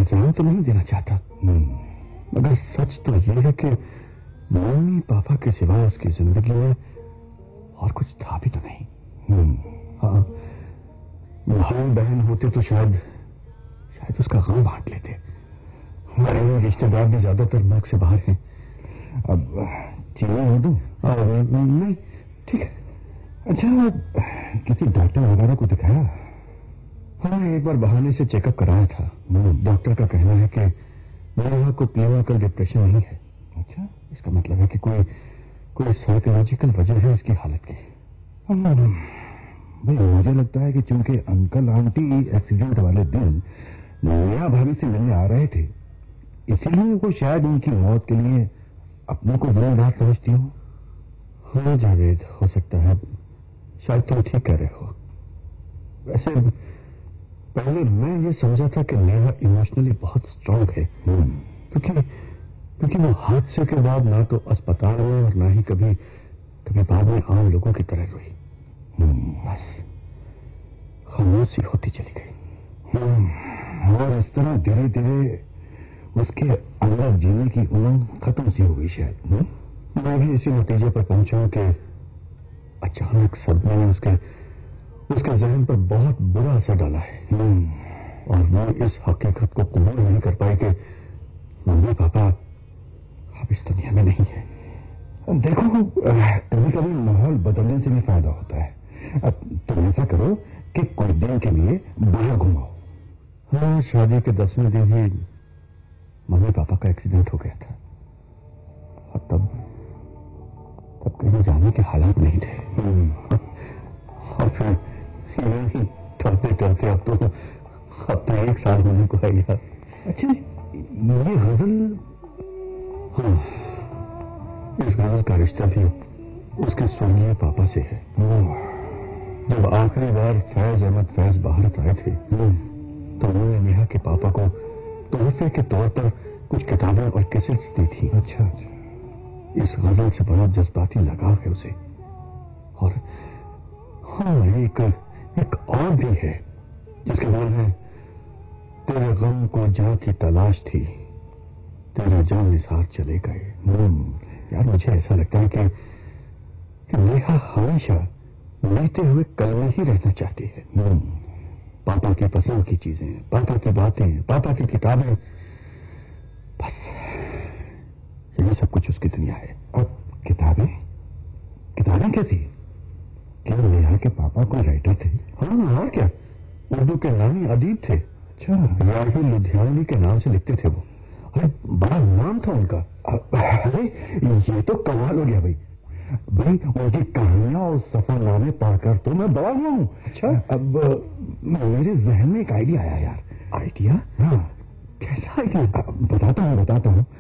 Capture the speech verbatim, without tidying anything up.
जान तो नहीं देना चाहता, मगर सच तो यह है कि मम्मी पापा के सिवा उसकी जिंदगी में और कुछ था भी तो नहीं। हाँ, भाई बहन होते तो शायद शायद उसका गम बांट लेते। हमारे रिश्तेदार भी ज्यादातर मुल्क से बाहर हैं। अब चीनी हो दूं? नहीं, ठीक है। अच्छा, किसी डॉक्टर वगैरह को दिखाया? हाँ, एक बार बहाने से चेकअप कराया था। डॉक्टर का कहना है कि नेहा को क्लिनिकल डिप्रेशन नहीं है। अच्छा, इसका मतलब है कि कोई कोई साइकोलॉजिकल वजह है इसकी हालत की। भाई, मुझे लगता है कि चूंकि अंकल आंटी एक्सीडेंट वाले दिन नेहा भाभी से मिलने आ रहे थे, इसीलिए वो शायद उनकी मौत के लिए अपने को जिम्मेदार समझती हो। हाँ जावेद, हो सकता है, शायद तुम ठीक कह रहे हो। वैसे पहले मैं ये समझा था कि नेहा इमोशनली बहुत स्ट्रांग है, क्योंकि क्योंकि वो हादसे के बाद ना तो अस्पताल में और ना ही कभी कभी बाद में आम लोगों की तरह रोई। बस खामोशी होती चली गई और इस तरह धीरे धीरे उसके अंदर जीने की उमंग खत्म सी हो गई शायद। मैं भी इसी नतीजे पर पहुंचा हूं कि अचानक सदमे ने उसके उसके जहन पर बहुत बुरा असर डाला है, और वो इस हकीकत को कबूल नहीं कर पाए कि मम्मी पापा अब इस दुनिया में नहीं है। देखो, कभी कभी माहौल बदलने से भी फायदा होता है। अब तुम ऐसा करो कि कुछ दिन के लिए बाहर घुमाओ। हाँ, शादी के दसवें दिन ही मम्मी पापा का एक्सीडेंट हो गया था, और तब तब कहीं जाने के हालात नहीं थे। और फिर यही टलते टलते अब तो अब तो एक साल होने को है यार। अच्छा, ये गजल? हाँ, इस गजल का रिश्ता भी उसके स्वर्गीय पापा से है। जब आखिरी बार फैज अहमद फैज भारत आए थे, तो उन्होंने नेहा के पापा को तोहफे के तौर पर कुछ किताबें और कैसेट्स दी थी। अच्छा, अच्छा। इस गजल से बड़ा जज्बाती लगाव है उसे। और हाँ, एक एक और भी है जिसके नाम है, तेरे गम को जहां की तलाश थी, तेरा जान निसार चले गए। यार, मुझे ऐसा लगता है कि, कि नेहा हमेशा बीते हुए कल में ही रहना चाहती है। पापा की पसंद की चीजें, पापा की बातें, पापा की किताबें, बस यही सब कुछ उसकी दुनिया है। और किताबें? किताबें कैसी? क्या नेहा के पापा कोई राइटर थे? हाँ, और क्या, उर्दू के नामी अदीब थे। अच्छा। राही लुधियानवी के नाम से लिखते थे वो। अरे, बड़ा नाम था उनका। अरे, ये तो कमाल हो गया भाई। भाई, उनकी कहानियां और सफरनामे पढ़कर तो मैं बड़ा हुआ हूँ। अच्छा। अब मेरे जहन में एक आइडिया आया यार। आइडिया? हाँ। कैसा आइडिया? बताता हूँ बताता हूँ